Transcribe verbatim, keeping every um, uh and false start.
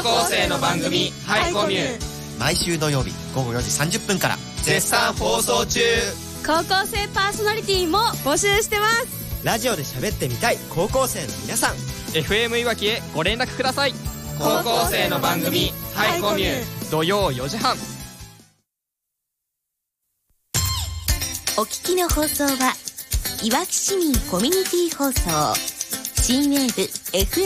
校生の番組ハイコミュー、 毎週土曜日午後よじさんじゅっぷんから絶賛放送中。 高校生パーソナリティも募集してます。 ラジオで喋ってみたい高校生の皆さん、 エフエム いわきへご連絡ください。 高校生の番組ハイコミュー、 土曜よじはん。 お聞きの放送はいわき市民コミュニティ放送新ウェーブ エフエム